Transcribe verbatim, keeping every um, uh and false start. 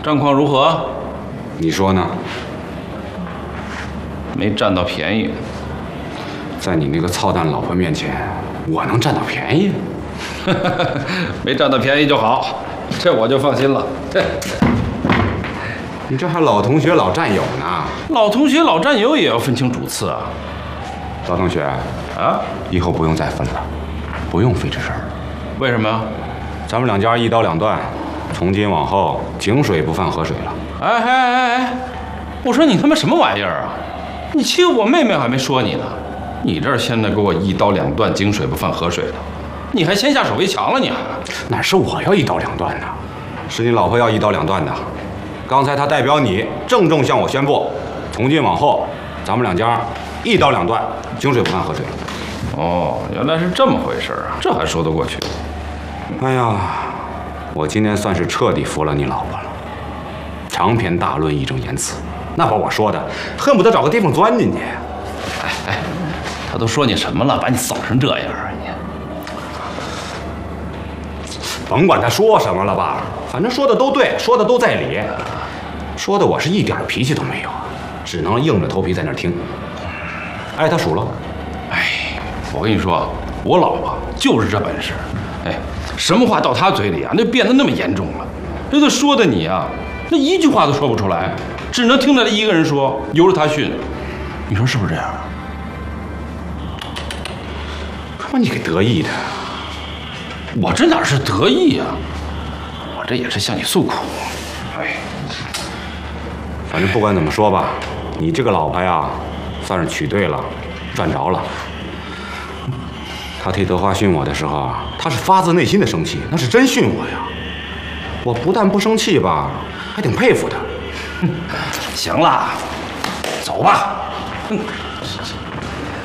战况如何？ 你说呢？ 没占到便宜。 在你那个操蛋老婆面前，我能占到便宜？ 没占到便宜就好，这我就放心了。 你这还老同学老战友呢？ 老同学老战友也要分清主次啊。 老同学啊， 以后不用再分了，不用费这事儿。 为什么呀？ 咱们两家一刀两断，从今往后井水不犯河水了。 哎哎哎哎，我说你他妈什么玩意儿啊？你欺负我妹妹还没说你呢，你这现在给我一刀两断，井水不犯河水的，你还先下手为强了你还？ 哪是我要一刀两断的，是你老婆要一刀两断的。刚才她代表你郑重向我宣布，从今往后咱们两家一刀两断，井水不犯河水了。 哦，原来是这么回事啊，这还说得过去。 哎呀，我今天算是彻底服了你老婆了，长篇大论，义正言辞，那把我说的恨不得找个地方钻进去。 哎哎，他都说你什么了，把你扫成这样啊你？ 甭管他说什么了吧，反正说的都对，说的都在理，说的我是一点脾气都没有，只能硬着头皮在那儿听。哎，他数了。 哎，我跟你说，我老婆就是这本事。哎，什么话到她嘴里啊，那变得那么严重了。这都说的你啊，那一句话都说不出来，只能听着他一个人说，由着他训。你说是不是这样？ 把你给得意的。 我这哪是得意啊，我这也是向你诉苦。哎， 反正不管怎么说吧，你这个老婆呀，算是娶对了，赚着了。他替德华训我的时候啊，他是发自内心的生气，那是真训我呀。我不但不生气吧，还挺佩服他。 行了，走吧。